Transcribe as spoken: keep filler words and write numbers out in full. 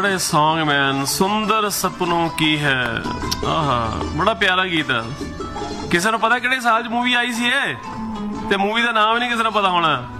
Watt a song man, सुंदर सपनों की है। आहा बड़ा प्यारा गीत है। किसी ने पता किहड़े साल च मूवी आई सी ये, ते मूवी का नाम नहीं किसी ने पता होना।